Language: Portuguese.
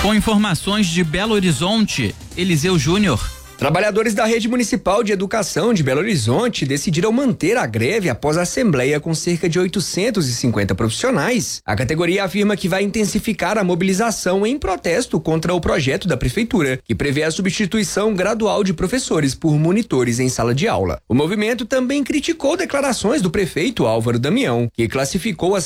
Com informações de Belo Horizonte, Eliseu Júnior. Trabalhadores da Rede Municipal de Educação de Belo Horizonte decidiram manter a greve após a assembleia com cerca de 850 profissionais. A categoria afirma que vai intensificar a mobilização em protesto contra o projeto da prefeitura, que prevê a substituição gradual de professores por monitores em sala de aula. O movimento também criticou declarações do prefeito Álvaro Damião, que classificou as